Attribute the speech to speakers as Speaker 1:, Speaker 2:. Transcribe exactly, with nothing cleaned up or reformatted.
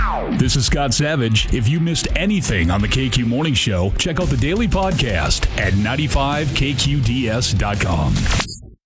Speaker 1: This is Scott Savage. If you missed anything on the K Q Morning Show, check out the daily podcast at ninety-five K Q D S dot com.